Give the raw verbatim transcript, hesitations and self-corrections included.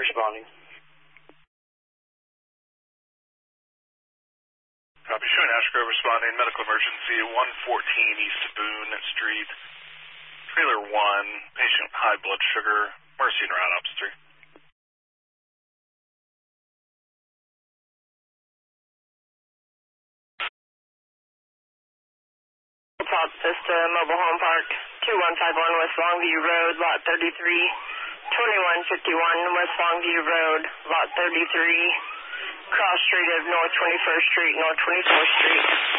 responding. Copy, showing Ash Grove responding. Medical emergency, one fourteen East Boone Street. Trailer one, patient high blood sugar. Mercy and round ops three. Top Vista Mobile Home Park, two one five one West Longview Road, Lot thirty-three, twenty-one fifty-one West Longview Road, Lot thirty-three, cross street of North twenty-first Street, North twenty-fourth Street.